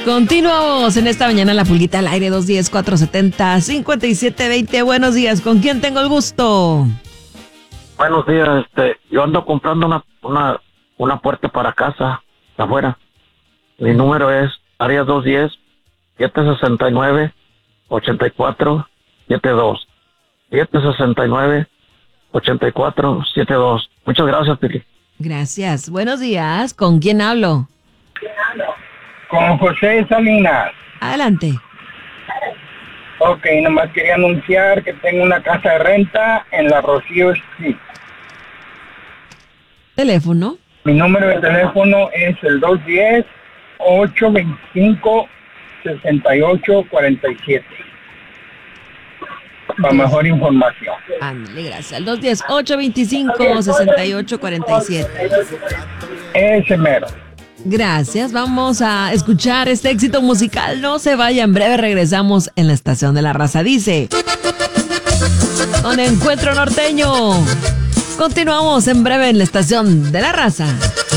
Continuamos en esta mañana La Pulguita al aire, 210-470-5720. Buenos días, ¿con quién tengo el gusto? Buenos días, yo ando comprando una puerta para casa, afuera. Mi número es área 210-769-8472. 769-8472. Muchas gracias, Pili. Gracias. Buenos días, ¿con quién hablo? Con José Salinas. Adelante. Ok, nomás quería anunciar que tengo una casa de renta en la Rocío Street. ¿Teléfono? Mi número de teléfono es el 210-825-6847. Para mejor información. Ándale, gracias. Al 210-825-6847. Ese mero. Gracias, vamos a escuchar este éxito musical. No se vaya, en breve regresamos en la Estación de la Raza. Dice, con Encuentro Norteño. Continuamos en breve en la Estación de la Raza.